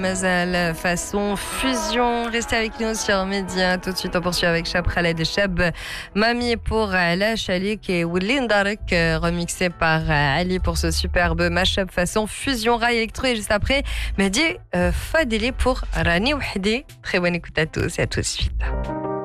Mazal façon fusion, restez avec nous sur Média. Tout de suite on poursuit avec Chab Khaled et Chab Mami pour la Chalik et Wouline Darek, remixé par Ali pour ce superbe mashup façon fusion rail électro. Et juste après Mehdi Fadili pour Rani Wahdi. Très bonne écoute à tous et à tout de suite.